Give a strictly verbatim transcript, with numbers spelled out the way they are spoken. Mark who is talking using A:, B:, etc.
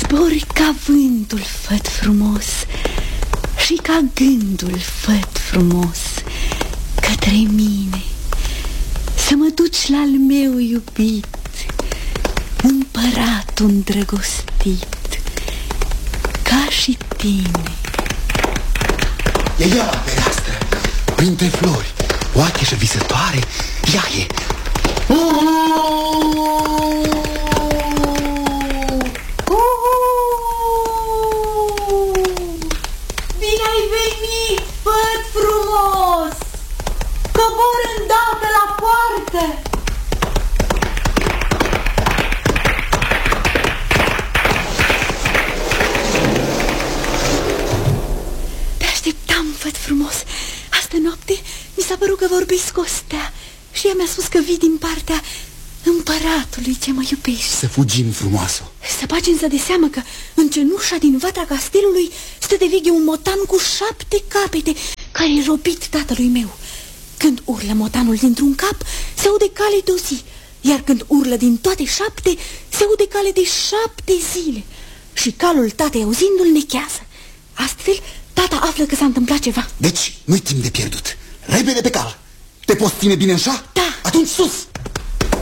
A: Zbori ca vântul, făt frumos, și ca gândul, făt frumos, către mine, să mă duci la-al meu iubit, împăratul îndrăgostit, ca și tine.
B: E ea la fereastră, printre flori, oache și visătoare, ea e.
A: Bine ai venit, făt frumos! Cobor îndată la poartă! Te așteptam, făt frumos. Astă noapte mi s-a părut că vorbesc cu o stea și ea mi-a spus că vii din partea împăratului ce mă iubești.
B: Să fugim, frumoasă.
A: Să faci însă de seamă că în cenușa din vatra castelului stă de veghe un motan cu șapte capete, care e robit tatălui meu. Când urlă motanul dintr-un cap, se aude cale de o zi, iar când urlă din toate șapte, se aude cale de șapte zile. Și calul tatei auzindu-l nechează. Astfel, tata află că s-a întâmplat ceva.
B: Deci, nu-i timp de pierdut. Repede pe cal. Te poți ține bine în șa?
A: Da.
B: Atunci sus!